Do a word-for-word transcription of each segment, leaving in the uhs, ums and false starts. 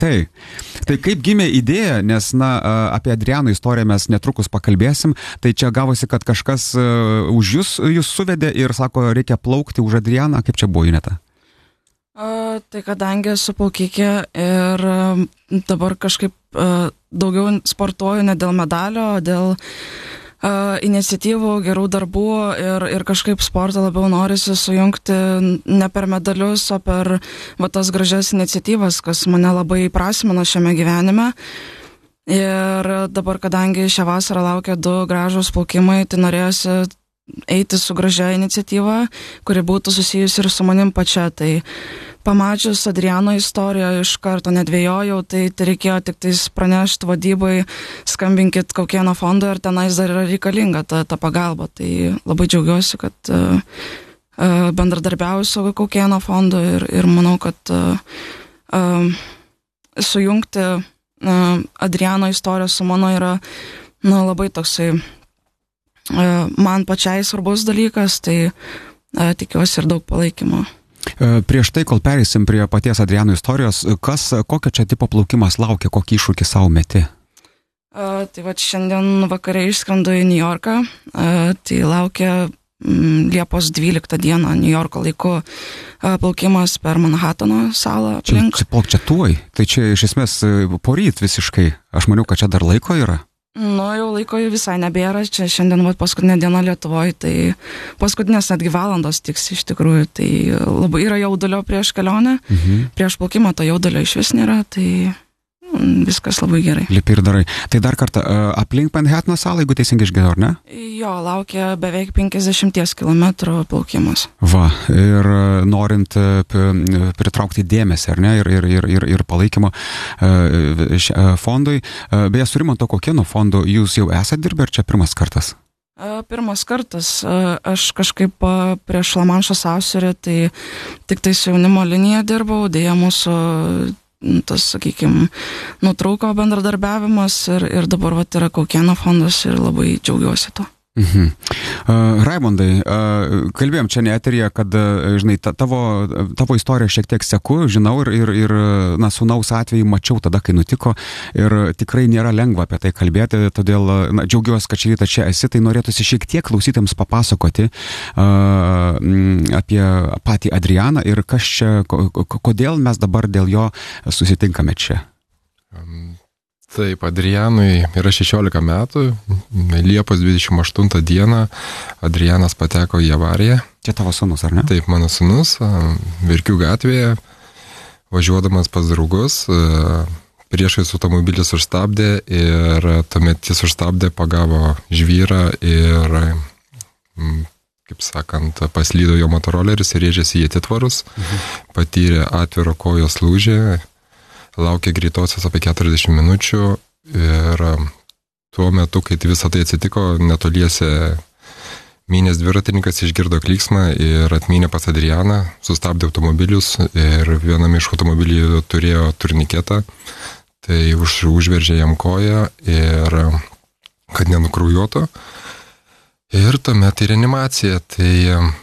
Tai, tai kaip gimė idėja, nes na, apie Adriano istoriją mes netrukus pakalbėsim, tai čia gavosi, kad kažkas uh, už jūs, jūs suvedė ir sako, reikia plaukti už Adrianą, kaip čia buvo, Juneta? Uh, tai kadangi esu plaukikė ir uh, dabar kažkaip uh, daugiau sportuoju ne dėl medalio, o dėl Uh, iniciatyvų, gerų darbų ir, ir kažkaip sportą labiau norisi sujungti ne per medalius, o per va, tas gražias iniciatyvas, kas mane labai prasmino šiame gyvenime. Ir dabar, kadangi šią vasarą laukia du gražūs plaukimai, tai norėjusi eiti su gražia iniciatyva, kuri būtų susijusi ir su manim pačia. Tai pamačius Adriano istoriją iš karto nedvėjojau, tai, tai reikėjo tik tais pranešti vadybai, skambinkit Kaukėno fondo ir tenais dar yra reikalinga ta, ta pagalba. Tai labai džiaugiuosi, kad uh, uh, bendradarbiauju su Kaukėno fondu ir, ir manau, kad uh, uh, sujungti uh, Adriano istoriją su mano yra nu, labai toksai uh, man pačiai svarbus dalykas, tai uh, tikiuosi ir daug palaikymo. Prieš tai, kol pereisim prie paties Adriano istorijos, kas, kokio čia tipo plaukimas laukia, kokį iššūkį savo meti? Uh, tai va, šiandien vakare išskrendu į New Yorką, uh, tai laukia mm, Liepos dvyliktą dieną New Yorko laiku uh, plaukimas per Manhatano salą aplink. Čia, čia plauk čia tuoj, tai čia iš esmės poryt visiškai, aš maniau, kad čia dar laiko yra. Nu, jau laiko visai nebėra, čia šiandien vat, paskutinė diena Lietuvoje, tai paskutinės netgi valandos tiks iš tikrųjų, tai labai yra jaudulio prieš kelionę, mhm. prieš plaukimą to jaudulio iš vis nėra, tai viskas labai gerai. Lipi ir darai. Tai dar kartą, aplink Manhatano salą, jeigu teisingai išgirdau, ar ne? Jo, laukia beveik penkiasdešimties kilometrų plaukimas. Va, ir norint pritraukti dėmesį, ar ne, ir, ir, ir, ir, ir palaikymo fondui. Beje, su Rimanto Kaukėno fondu jūs jau esate dirbę, ar čia pirmas kartas? Pirmas kartas. Aš kažkaip prieš Lamanšo sąsiaurį, tai tik tai su jaunimo linija dirbau, dėja mūsų tas, sakykime, nutrauko bendradarbiavimas ir, ir dabar vat, yra Kaukėno fondas ir labai džiaugiuosi to. Mhm. Uh, Raimondai, uh, kalbėjom čia ne eteryje, kad, uh, žinai, ta, tavo, tavo istoriją šiek tiek seku, žinau ir, ir, ir na, sūnaus atveju mačiau tada, kai nutiko ir tikrai nėra lengva apie tai kalbėti, todėl na, džiaugiuosi, kad šį rytą čia esi, tai norėtųsi šiek tiek klausytėms papasakoti uh, apie patį Adrianą ir kas čia, kodėl mes dabar dėl jo susitinkame čia. Um. Taip, Adrianui yra šešiolika metų, Liepos dvidešimt aštuntą dieną Adrianas pateko į avariją. Čia tavo sūnus, ar ne? Taip, mano sūnus, Verkių gatvėje, važiuodamas pas draugus, priešais automobilis užstabdė ir tuomet jis užstabdė, pagavo žvyrą ir, kaip sakant, paslydo jo motoroleris ir rėžėsi į atitvarus, mhm. patyrė atviro kojos lūžį, laukė greitosios apie keturiasdešimt minučių ir tuo metu, kai visą tai atsitiko, netoliese mynės dviratininkas išgirdo klyksmą ir atmynė pas Adrianą, sustabdė automobilius ir viename iš automobilių turėjo turniketą, tai už, užveržė jam koją ir kad nenukraujuotų. Ir tuomet į reanimaciją, tai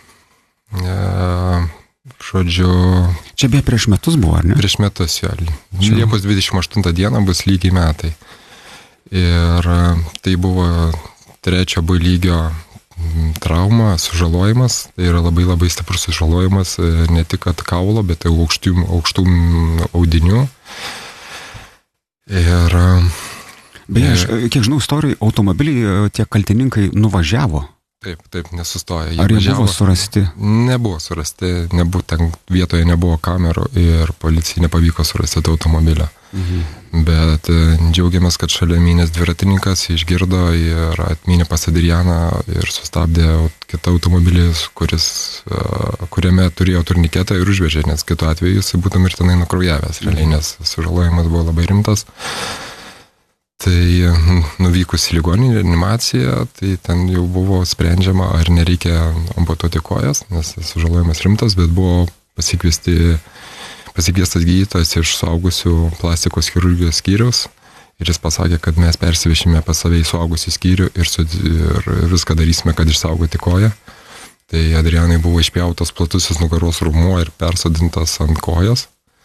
e, žodžiu... Čia beje prieš metus buvo, ar ne? Prieš metus, jo. Liepos dvidešimt aštuntą dieną bus lygiai metai. Ir tai buvo trečio B lygio trauma, sužalojimas. Tai yra labai labai stiprus sužalojimas, ne tik at kaulo, bet ir aukštų, aukštų audinių. Ir... Beje, aš, kiek žinau, istorijai automobiliai tie kaltininkai nuvažiavo. Taip, taip, nesustoja. Ar jie buvo surasti? Nebuvo surasti, nebuvo, ten vietoje nebuvo kamerų ir policijai nepavyko surasti to automobilio. Mhm. Bet džiaugiamės, kad šalia mynės dviratininkas išgirdo ir atmynė pas Adrianą ir sustabdė kitą automobilį, kuris, kuriame turėjo turniketą ir užvežė, nes kitu atveju jis būtų mirtinai nukraujavęs, realiai, nes sužalojimas buvo labai rimtas. Tai nuvykus į ligoninę reanimaciją, tai ten jau buvo sprendžiama, ar nereikia amputuoti kojas, nes sužalojimas rimtas, bet buvo pasikviesti, pasikviestas gydytojas iš suaugusių plastikos chirurgijos skyriaus ir jis pasakė, kad mes persivešime pas save į suaugusių skyrių ir, su, ir viską darysime, kad išsaugoti koją. Tai Adrianai buvo išpjautas platusis nugaros raumuo ir persodintas ant kojos.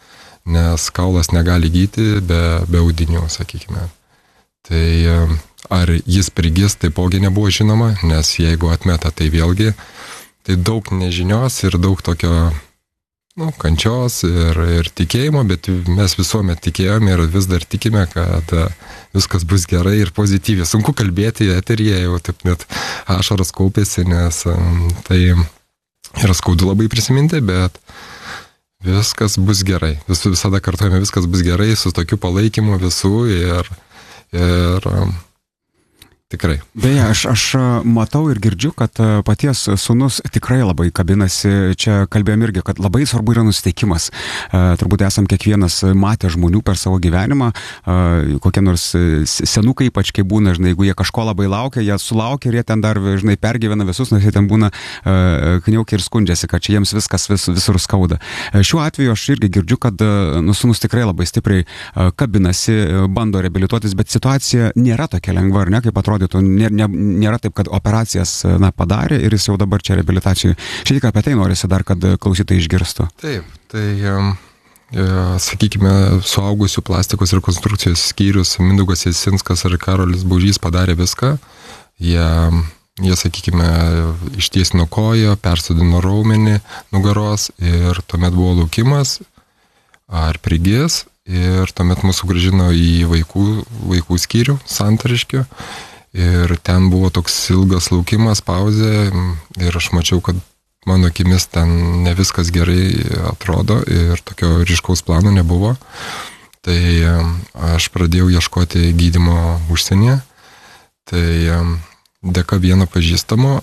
nes kaulas negali gyti be, be audinių, sakykime. Tai ar jis prigis, taipogi nebuvo žinoma, nes jeigu atmeta, tai vėlgi, tai daug nežinios ir daug tokio, nu, kančios ir, ir tikėjimo, bet mes visuomet tikėjome ir vis dar tikime, kad viskas bus gerai ir pozityviai. Sunku kalbėti eteryje, jau taip net ašaras kaupėsi, nes tai yra skaudu labai prisiminti, bet viskas bus gerai. Vis, visada kartuojame, viskas bus gerai su tokiu palaikymu visų ir Ir tikrai. Beje, aš, aš matau ir girdžiu, kad paties sūnus tikrai labai kabinasi. Čia kalbėjom irgi, kad labai svarbu yra nusiteikimas. Turbūt esam kiekvienas matę žmonių per savo gyvenimą, kokie nors senukai, ypač kai būna, žinai, jeigu jie kažko labai laukia, jie sulaukia ir jie ten dar, žinai, pergyvena visus, nes jie ten būna kniaukia ir skundžiasi, kad čia jiems viskas vis, visur skauda. Šiuo atveju aš irgi girdžiu, kad nu, sūnus tikrai labai stipriai kabinasi, bando reabilituotis, bet situacija nėra tokia lengva, ar ne, kaip atrodo. Nėra, nėra taip, kad operacijas na, padarė ir jis jau dabar čia reabilitacijų. Šiek tiek apie tai norisi dar, kad klausytojai išgirstų. Taip, tai um, sakykime, suaugusių plastikos rekonstrukcijos skyrius Mindaugas Jasinskas ir Karolis Baužys padarė viską. Jie, jie sakykime, ištiesino koją, persodino raumenį nugaros ir tuomet buvo laukimas, ar prigės, ir tuomet mūsų grąžino į vaikų, vaikų skyrių Santariškių. Ir ten buvo toks ilgas laukimas, pauzė ir aš mačiau, kad mano akimis ten ne viskas gerai atrodo ir tokio ryškaus plano nebuvo. Tai aš pradėjau ieškoti gydymo užsienyje. Tai dėka vieno pažįstamo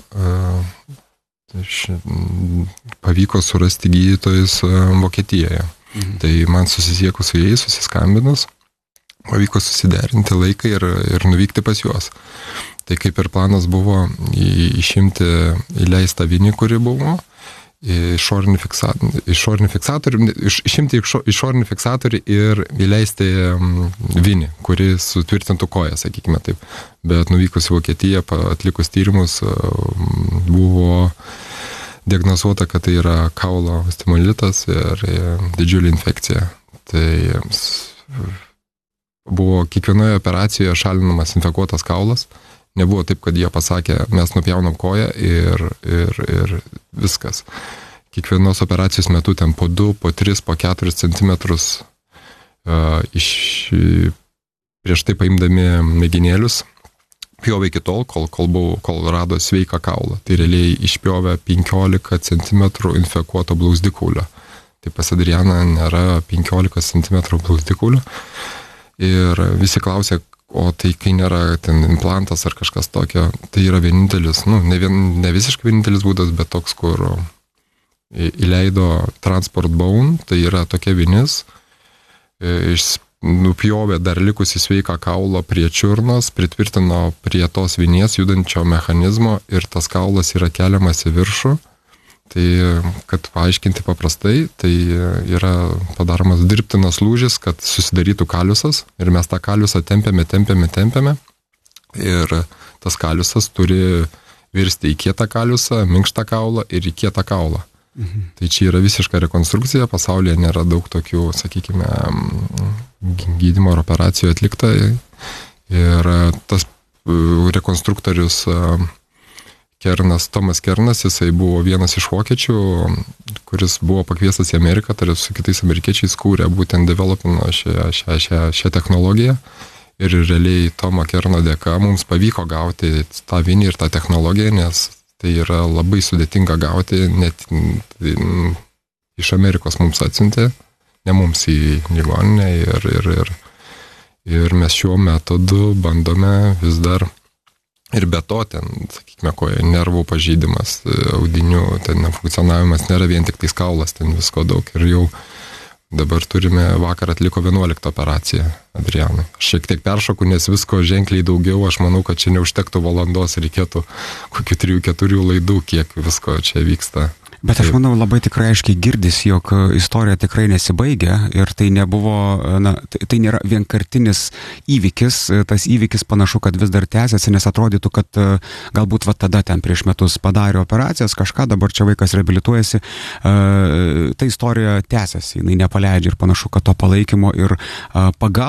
pavyko surasti gydytojus Vokietijoje. Mhm. Tai man susisiekus su jais, susiskambinus, pavyko susiderinti laiką ir, ir nuvykti pas juos. Tai kaip ir planas buvo išimti įleistą vinį, kuri buvo, išorinį fiksatorių, išorinį fiksatorių, iš, išimti išorinį fiksatorių ir įleisti vinį, kuri sutvirtintų koją, sakykime taip. Bet nuvykus į Vokietiją, atlikus tyrimus, buvo diagnozuota, kad tai yra kaulo stimolitas ir didžiulė infekcija. Tai buvo kiekvienoje operacijoje šalinamas infekuotas kaulas. Nebuvo taip, kad jie pasakė, mes nupjaunam koją ir, ir, ir viskas. Kiekvienos operacijos metu ten po du, po tris, po keturis centimetrus uh, iš, prieš tai paimdami mėginėlius, pjovė iki tol, kol, kol, buvo, kol rado sveiką kaulą. Tai realiai išpjovė penkiolika centimetrų infekuoto blauzdikaulio. Tai pas Adrianą nėra penkiolika centimetrų blauzdikaulio. Ir visi klausė, o tai kai nėra ten implantas ar kažkas tokio, tai yra vienintelis, nu, ne, vien, ne visiškai vienintelis būdas, bet toks, kur įleido transport bone, tai yra tokia vinis, nupjovė dar likusi sveiką kaulą prie čiurnos, pritvirtino prie tos vinies judančio mechanizmo ir tas kaulas yra keliamas į viršų. Tai, kad paaiškinti paprastai, tai yra padaromas dirbtinas lūžis, kad susidarytų kaliusas ir mes tą kaliusą tempiame, tempiame, tempiame ir tas kaliusas turi virsti į kietą kaliusą, minkštą kaulą ir į kietą kaulą. Mhm. Tai čia yra visiška rekonstrukcija, pasaulyje nėra daug tokių, sakykime, gydymo ar operacijų atlikta ir tas rekonstruktorius Kernas, Tomas Kernas, jisai buvo vienas iš vokiečių, kuris buvo pakviestas į Ameriką, tai su kitais amerikiečiais kūrė, būtent developino šią, šią, šią, šią technologiją. Ir realiai Tomo Kerno dėka mums pavyko gauti tą vinį ir tą technologiją, nes tai yra labai sudėtinga gauti, net iš Amerikos mums atsiuntė, ne mums į ligoninę ir, ir, ir, ir mes šiuo metodu bandome vis dar. Ir be to ten, sakykime, koja nervų pažeidimas, audinių, ten nefunkcionavimas nėra vien tik tais kaulas, ten visko daug. Ir jau dabar turime, vakar atliko vienuoliktą operaciją Adrianui. Aš šiek tiek peršoku, nes visko ženkliai daugiau, aš manau, kad čia neužtektų valandos, reikėtų kokių trijų, keturių laidų, kiek visko čia vyksta. Bet aš manau, labai tikrai aiškiai girdis, jog istorija tikrai nesibaigia ir tai nebuvo, na, tai, tai nėra vienkartinis įvykis, tas įvykis panašu, kad vis dar tęsiasi, nes atrodytų, kad galbūt va tada ten prieš metus padarė operacijas, kažką, dabar čia vaikas reabilituojasi, ta istorija tęsiasi, jinai nepaleidžia ir panašu, kad to palaikymo ir pagalbos